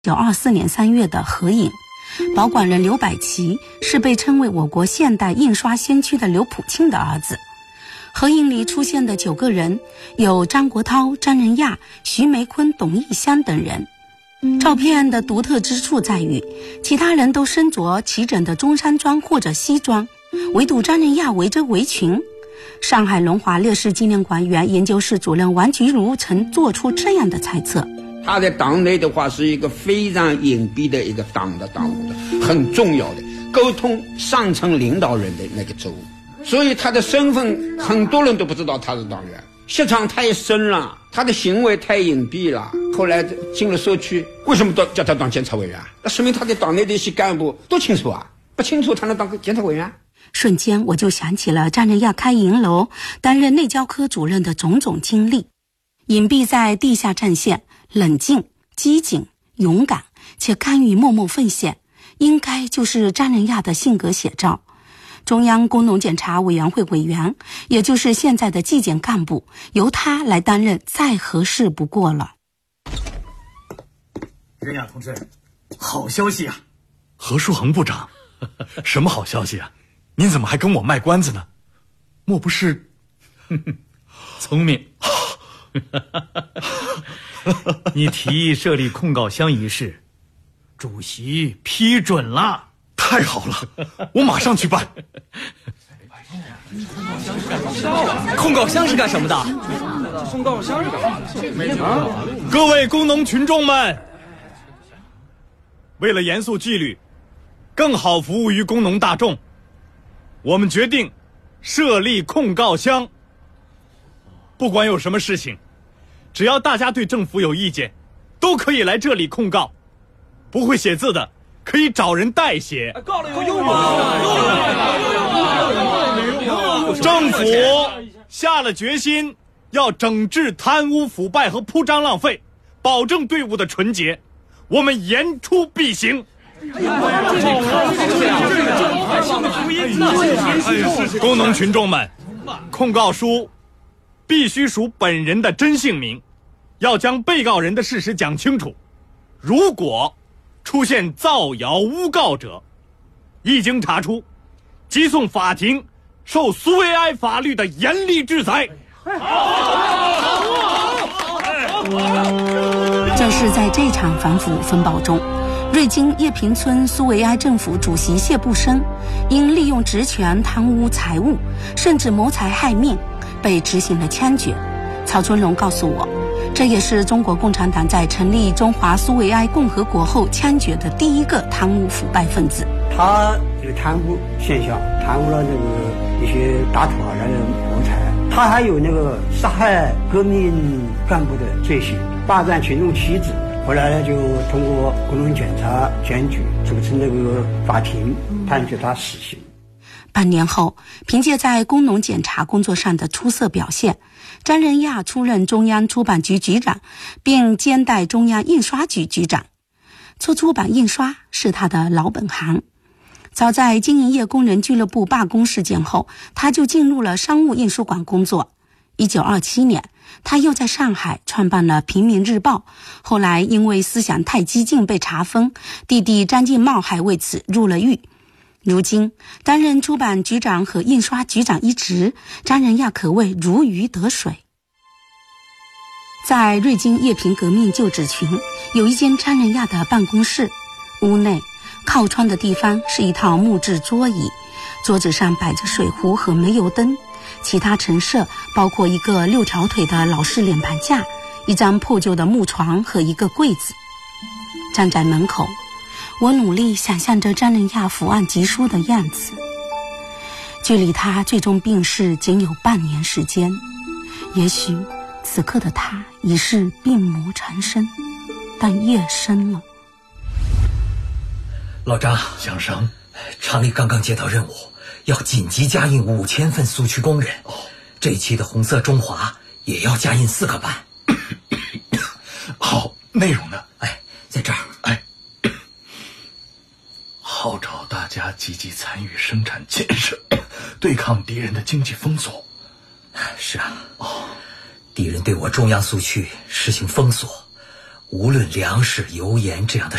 1924年3月的合影，保管人刘百祺是被称为我国现代印刷先驱的刘普钦的儿子。合影里出现的9个人有张国焘、张仁亚、徐梅坤、董义湘等人。照片的独特之处在于，其他人都身着齐整的中山装或者西装，唯独张仁亚围着围裙。上海龙华烈士纪念馆原研究室主任王菊如曾做出这样的猜测： 他在党内的话是一个非常隐蔽的一个党的党务的，很重要的沟通上层领导人的那个职务，所以他的身份很多人都不知道他是党员，下场太深了，他的行为太隐蔽了。后来进了社区，为什么都叫他当监察委员？那说明他的党内的一些干部都清楚啊，不清楚他能当监察委员？ 瞬间我就想起了张仁亚开银楼担任内交科主任的种种经历。隐蔽在地下战线，冷静、机警、勇敢，且甘于默默奉献，应该就是张仁亚的性格写照。中央工农检查委员会委员，也就是现在的纪检干部，由他来担任再合适不过了。 仁亚同志，好消息啊！ 何书恒部长，什么好消息啊？您怎么还跟我卖关子呢？莫不是聪明你提议设立控告箱一事，主席批准了。 太好了，我马上去办。 控告箱是干什么的？ 控告箱是干嘛的？ 各位工农群众们，为了严肃纪律，更好服务于工农大众，我们决定设立控告箱。不管有什么事情，只要大家对政府有意见，都可以来这里控告。不会写字的可以找人代写。 告了有用政府下了决心，要整治贪污腐败和铺张浪费，保证队伍的纯洁，我们言出必行。工农群众们，控告书必须属本人的真姓名，要将被告人的事实讲清楚。如果出现造谣诬告者，一经查出，即送法庭受苏维埃法律的严厉制裁。 正是在这场反腐风暴中，瑞金叶平村苏维埃政府主席谢布生因利用职权贪污财物，甚至谋财害命，被执行了枪决。曹春龙告诉我，这也是中国共产党在成立中华苏维埃共和国后枪决的第一个贪污腐败分子。 他有贪污现象，贪污了一些大土豪来谋财，他还有杀害革命干部的罪行，霸占群众妻子。后来呢，就通过工农检查检举，这个法庭判决他死刑。 半年后，凭借在工农检查工作上的出色表现，张仁亚出任中央出版局局长，并兼代中央印刷局局长。做出版印刷是他的老本行。早在经营业工人俱乐部罢工事件后，他就进入了商务印书馆工作。1927年，他又在上海创办了《平民日报》，后来因为思想太激进被查封，弟弟张敬茂还为此入了狱。如今担任出版局长和印刷局长一职，张仁亚可谓如鱼得水。在瑞金叶平革命旧址群有一间张仁亚的办公室，屋内靠窗的地方是一套木质桌椅，桌子上摆着水壶和煤油灯，其他陈设包括一个6条腿的老式脸盘架，一张破旧的木床和一个柜子。站在门口，我努力想象着张仁亚伏案疾书的样子。距离他最终病逝仅有半年时间，也许此刻的他已是病魔缠身，但夜深了。 老张， 响生， 厂里刚刚接到任务，要紧急加印5000份苏区工人。这一期的红色中华也要加印4个版。 好，内容呢？ 在这儿。 号召大家积极参与生产建设，对抗敌人的经济封锁。 是啊，敌人对我中央苏区实行封锁， 无论粮食、油盐这样的